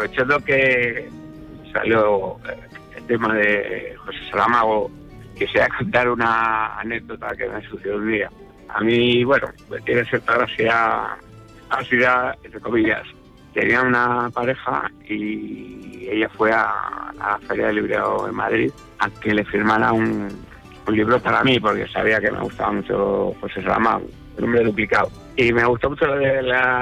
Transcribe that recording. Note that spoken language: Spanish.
aprovechando que salió el tema de José Saramago, quisiera contar una anécdota que me sucedió un día. A mí, bueno, pues tiene cierta gracia, entre comillas. Tenía una pareja y ella fue a la Feria del Libro en Madrid a que le firmara un libro para mí, porque sabía que me gustaba mucho José Saramago, El hombre duplicado. Y me gustó mucho lo de la